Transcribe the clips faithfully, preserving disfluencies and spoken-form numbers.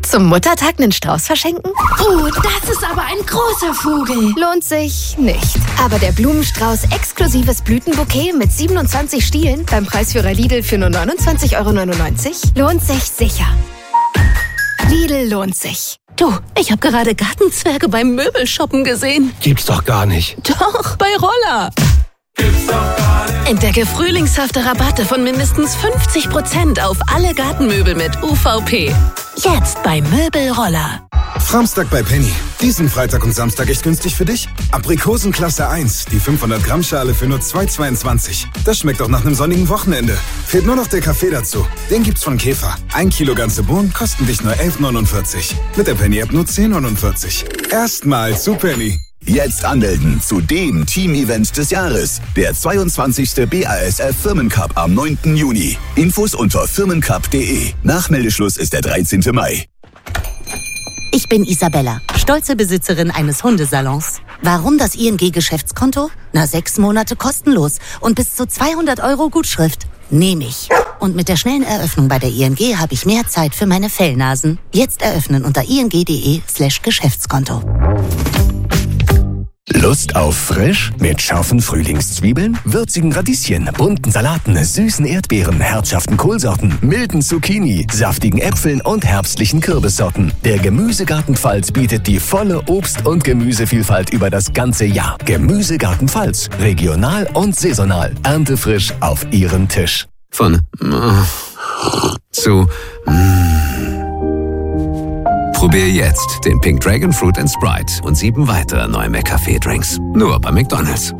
Zum Muttertag einen Strauß verschenken? Oh, das ist aber ein großer Vogel. Lohnt sich nicht. Aber der Blumenstrauß exklusives Blütenbouquet mit siebenundzwanzig Stielen beim Preisführer Lidl für nur neunundzwanzig Euro neunundneunzig lohnt sich sicher. Lidl lohnt sich. Du, ich habe gerade Gartenzwerge beim Möbelshoppen gesehen. Gibt's doch gar nicht. Doch, bei Roller. Gibt's doch gar nicht. Entdecke frühlingshafte Rabatte von mindestens fünfzig Prozent auf alle Gartenmöbel mit U V P. Jetzt bei Möbelroller. Samstag bei Penny. Diesen Freitag und Samstag echt günstig für dich? Aprikosen Klasse eins, die fünfhundert Gramm Schale für nur zwei Euro zweiundzwanzig. Das schmeckt auch nach einem sonnigen Wochenende. Fehlt nur noch der Kaffee dazu. Den gibt's von Käfer. Ein Kilo ganze Bohnen kosten dich nur elf Euro neunundvierzig. Mit der Penny-App nur zehn Euro neunundvierzig. Erstmal zu Penny. Jetzt anmelden zu dem Team-Event des Jahres. Der zweiundzwanzigste B A S F Firmencup am neunten Juni. Infos unter firmencup punkt de. Nachmeldeschluss ist der dreizehnten Mai. Ich bin Isabella, stolze Besitzerin eines Hundesalons. Warum das I N G-Geschäftskonto? Na, sechs Monate kostenlos und bis zu zweihundert Euro Gutschrift. Nehme ich. Und mit der schnellen Eröffnung bei der I N G habe ich mehr Zeit für meine Fellnasen. Jetzt eröffnen unter ing.de slash Geschäftskonto. Lust auf frisch? Mit scharfen Frühlingszwiebeln, würzigen Radieschen, bunten Salaten, süßen Erdbeeren, herzhaften Kohlsorten, milden Zucchini, saftigen Äpfeln und herbstlichen Kürbissorten. Der Gemüsegarten Pfalz bietet die volle Obst- und Gemüsevielfalt über das ganze Jahr. Gemüsegarten Pfalz. Regional und saisonal. Erntefrisch auf Ihren Tisch. Von äh, zu mm. Probier jetzt den Pink Dragon Fruit and Sprite und sieben weitere neue McCafé-Drinks. Nur bei McDonald's.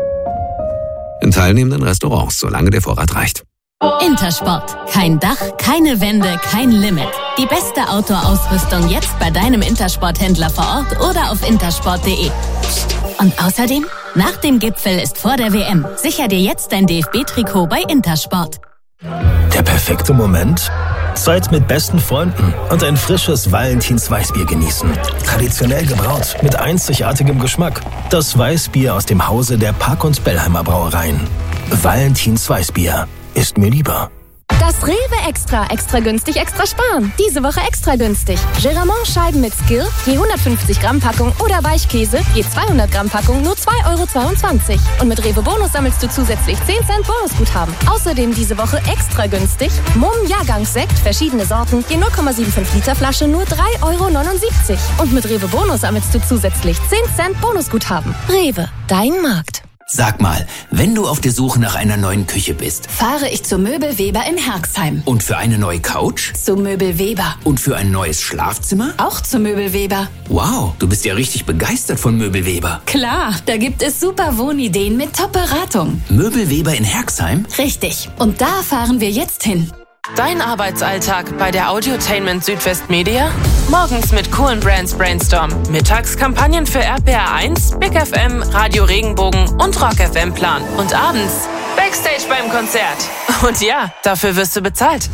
In teilnehmenden Restaurants, solange der Vorrat reicht. Intersport. Kein Dach, keine Wände, kein Limit. Die beste Outdoor-Ausrüstung jetzt bei deinem Intersport-Händler vor Ort oder auf intersport punkt de. Und außerdem, nach dem Gipfel ist vor der W M. Sicher dir jetzt dein D F B-Trikot bei Intersport. Der perfekte Moment? Zeit mit besten Freunden und ein frisches Valentins Weißbier genießen. Traditionell gebraut, mit einzigartigem Geschmack. Das Weißbier aus dem Hause der Park- und Bellheimer Brauereien. Valentins Weißbier ist mir lieber. Das Rewe Extra. Extra günstig, extra sparen. Diese Woche extra günstig. Geramont-Scheiben mit Skill, je hundertfünfzig Gramm Packung oder Weichkäse, je zweihundert Gramm Packung, nur zwei Euro zweiundzwanzig. Und mit Rewe Bonus sammelst du zusätzlich zehn Cent Bonusguthaben. Außerdem diese Woche extra günstig. Mumm Jahrgangssekt, verschiedene Sorten, je null Komma fünfundsiebzig Liter Flasche, nur drei Euro neunundsiebzig. Und mit Rewe Bonus sammelst du zusätzlich zehn Cent Bonusguthaben. Rewe, dein Markt. Sag mal, wenn du auf der Suche nach einer neuen Küche bist, Fahre ich zu Möbel Weber in Herxheim. und für eine neue Couch Zu Möbel Weber. und für ein neues Schlafzimmer? Auch zu Möbel Weber. Wow, du bist ja richtig begeistert von Möbelweber. Klar, da gibt es super Wohnideen mit Top-Beratung. Möbelweber in Herxheim? Richtig. Und da fahren wir jetzt hin. Dein Arbeitsalltag bei der Audiotainment Südwest Media? Morgens mit coolen Brands Brainstorm. Mittags Kampagnen für R P R eins, Big F M, Radio Regenbogen und Rock F M Plan. Und abends Backstage beim Konzert. Und ja, dafür wirst du bezahlt.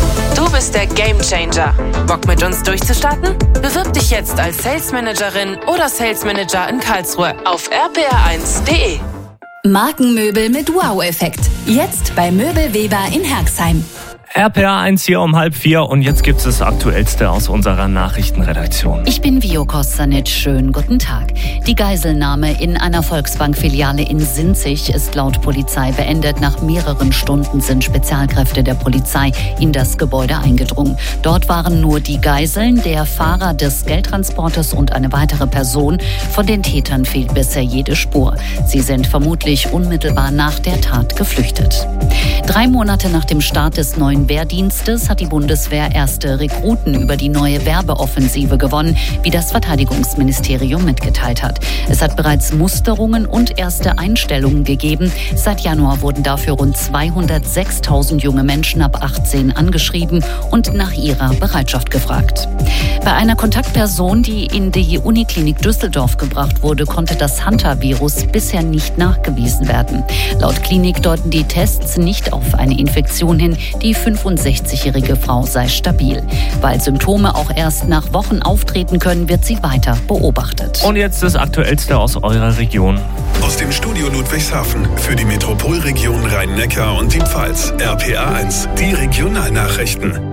Du bist der Gamechanger. Bock mit uns durchzustarten? Bewirb dich jetzt als Sales Managerin oder Sales Manager in Karlsruhe auf r p r eins punkt de. Markenmöbel mit Wow-Effekt. Jetzt bei Möbel Weber in Herxheim. R P R eins hier um halb vier und jetzt gibt's das Aktuellste aus unserer Nachrichtenredaktion. Ich bin Vio Kostanic. Schönen guten Tag. Die Geiselnahme in einer Volksbank-Filiale in Sinzig ist laut Polizei beendet. Nach mehreren Stunden sind Spezialkräfte der Polizei in das Gebäude eingedrungen. Dort waren nur die Geiseln, der Fahrer des Geldtransporters und eine weitere Person. Von den Tätern fehlt bisher jede Spur. Sie sind vermutlich unmittelbar nach der Tat geflüchtet. Drei Monate nach dem Start des neuen Wehrdienstes hat die Bundeswehr erste Rekruten über die neue Werbeoffensive gewonnen, wie das Verteidigungsministerium mitgeteilt hat. Es hat bereits Musterungen und erste Einstellungen gegeben. Seit Januar wurden dafür rund zweihundertsechstausend junge Menschen ab achtzehn angeschrieben und nach ihrer Bereitschaft gefragt. Bei einer Kontaktperson, die in die Uniklinik Düsseldorf gebracht wurde, konnte das Hunter-Virus bisher nicht nachgewiesen werden. Laut Klinik deuten die Tests nicht auf eine Infektion hin. Die fünfundsechzigjährige Frau sei stabil. Weil Symptome auch erst nach Wochen auftreten können, wird sie weiter beobachtet. Und jetzt das Aktuellste aus eurer Region. Aus dem Studio Ludwigshafen für die Metropolregion Rhein-Neckar und die Pfalz. R P R eins, die Regionalnachrichten.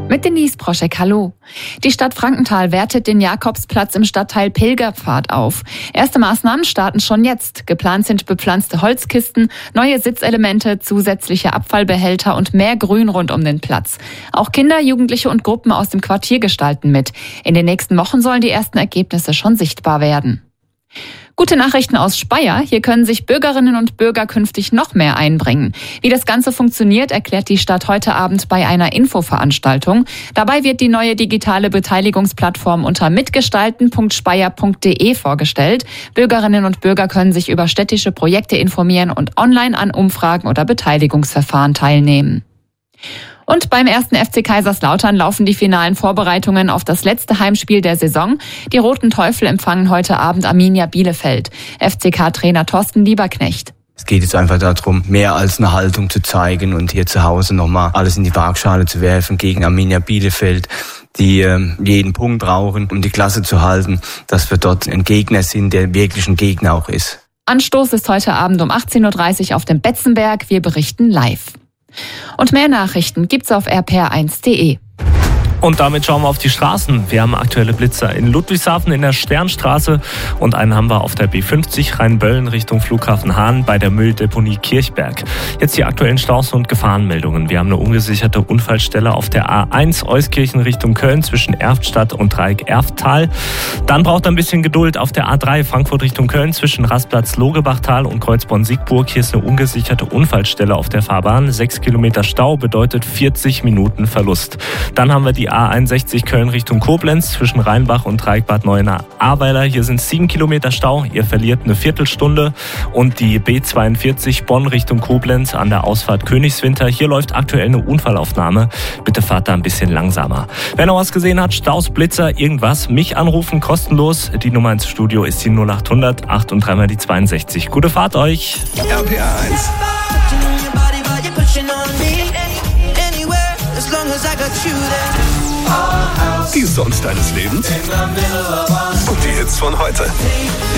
Mit Denise Proschek, hallo. Die Stadt Frankenthal wertet den Jakobsplatz im Stadtteil Pilgerpfad auf. Erste Maßnahmen starten schon jetzt. Geplant sind bepflanzte Holzkisten, neue Sitzelemente, zusätzliche Abfallbehälter und mehr Grün rund um den Platz. Auch Kinder, Jugendliche und Gruppen aus dem Quartier gestalten mit. In den nächsten Wochen sollen die ersten Ergebnisse schon sichtbar werden. Gute Nachrichten aus Speyer. Hier können sich Bürgerinnen und Bürger künftig noch mehr einbringen. Wie das Ganze funktioniert, erklärt die Stadt heute Abend bei einer Infoveranstaltung. Dabei wird die neue digitale Beteiligungsplattform unter mitgestalten punkt speyer punkt de vorgestellt. Bürgerinnen und Bürger können sich über städtische Projekte informieren und online an Umfragen oder Beteiligungsverfahren teilnehmen. Und beim ersten F C Kaiserslautern laufen die finalen Vorbereitungen auf das letzte Heimspiel der Saison. Die Roten Teufel empfangen heute Abend Arminia Bielefeld. F C K-Trainer Thorsten Lieberknecht. Es geht jetzt einfach darum, mehr als eine Haltung zu zeigen und hier zu Hause nochmal alles in die Waagschale zu werfen gegen Arminia Bielefeld, die äh, jeden Punkt brauchen, um die Klasse zu halten, dass wir dort ein Gegner sind, der wirklich ein Gegner auch ist. Anstoß ist heute Abend um achtzehn Uhr dreißig auf dem Betzenberg. Wir berichten live. Und mehr Nachrichten gibt's auf r p r eins punkt de. Und damit schauen wir auf die Straßen. Wir haben aktuelle Blitzer in Ludwigshafen in der Sternstraße und einen haben wir auf der B fünfzig Rheinböllen Richtung Flughafen Hahn bei der Mülldeponie Kirchberg. Jetzt die aktuellen Staus- und Gefahrenmeldungen. Wir haben eine ungesicherte Unfallstelle auf der A eins Euskirchen Richtung Köln zwischen Erftstadt und Dreieck-Erfttal. Dann braucht er ein bisschen Geduld auf der A drei Frankfurt Richtung Köln zwischen Rastplatz Logebachtal und Kreuzborn-Siegburg. Hier ist eine ungesicherte Unfallstelle auf der Fahrbahn. Sechs Kilometer Stau bedeutet vierzig Minuten Verlust. Dann haben wir die A einundsechzig Köln Richtung Koblenz zwischen Rheinbach und Dreieck-Bad Neuenahr-Ahrweiler. Hier sind sieben Kilometer Stau. Ihr verliert eine Viertelstunde. Und die B zweiundvierzig Bonn Richtung Koblenz an der Ausfahrt Königswinter. Hier läuft aktuell eine Unfallaufnahme. Bitte fahrt da ein bisschen langsamer. Wer noch was gesehen hat, Staus, Blitzer, irgendwas, mich anrufen, kostenlos. Die Nummer ins Studio ist die null acht hundert acht und dreimal die zweiundsechzig. Gute Fahrt euch. R P R eins. Die Songs deines Lebens und die Hits von heute.